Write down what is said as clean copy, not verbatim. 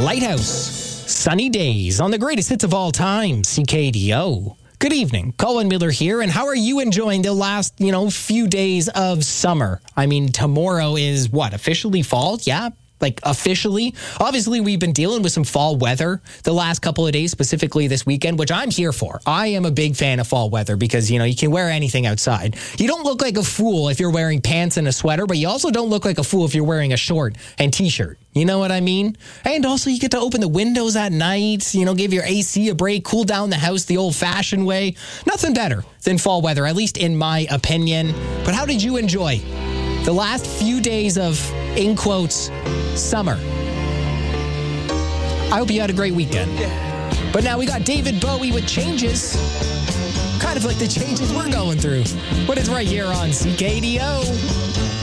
Lighthouse, sunny days on the greatest hits of all time, CKDO. Good evening, Colin Miller here, and how are you enjoying the last, few days of summer? I mean, tomorrow is officially fall? Yeah, officially. Obviously, we've been dealing with some fall weather the last couple of days, specifically this weekend, which I'm here for. I am a big fan of fall weather because, you can wear anything outside. You don't look like a fool if you're wearing pants and a sweater, but you also don't look like a fool if you're wearing a short and t-shirt. You know what I mean? And also, you get to open the windows at night, give your AC a break, cool down the house the old-fashioned way. Nothing better than fall weather, at least in my opinion. But how did you enjoy the last few days of, in quotes, summer? I hope you had a great weekend. But now we got David Bowie with Changes. Kind of like the changes we're going through. But it's right here on CKDO.